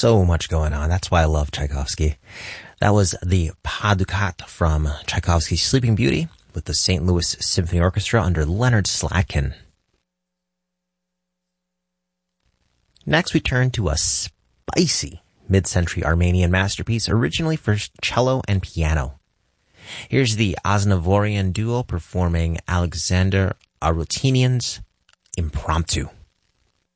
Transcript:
So much going on. That's why I love Tchaikovsky. That was the Pas de Quatre from Tchaikovsky's Sleeping Beauty with the St. Louis Symphony Orchestra under Leonard Slatkin. Next, we turn to a spicy mid-century Armenian masterpiece originally for cello and piano. Here's the Aznavourian duo performing Alexander Arutinian's Impromptu.